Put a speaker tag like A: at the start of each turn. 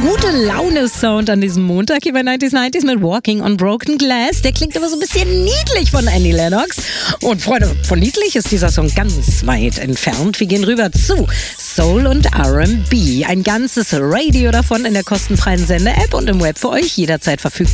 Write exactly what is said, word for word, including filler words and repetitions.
A: gute Laune-Sound an diesem Montag hier bei neunzig neunzig mit Walking on Broken Glass. Der klingt aber so ein bisschen niedlich von Annie Lennox. Und Freunde, von niedlich ist dieser Song ganz weit entfernt. Wir gehen rüber zu Soul und R and B. Ein ganzes Radio davon in der kostenfreien Sende-App und im Web für euch jederzeit verfügbar.